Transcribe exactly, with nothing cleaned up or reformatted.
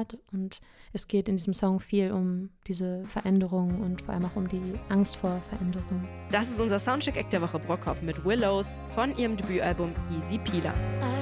hat. Und es geht in diesem Song viel um diese Veränderung und vor allem auch um die Angst vor Veränderung. Das ist unser Soundcheck-Act der Woche Brockhoff mit Willows von ihrem Debütalbum Easy Peeler.